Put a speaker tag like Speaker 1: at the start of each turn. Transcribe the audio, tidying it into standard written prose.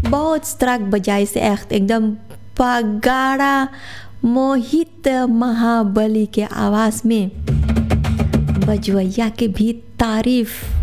Speaker 1: बहुत स्त्राक बजाए से एकदम पगाड़ा मोहित महाबली के आवाज़ में बजवैया के भी तारीफ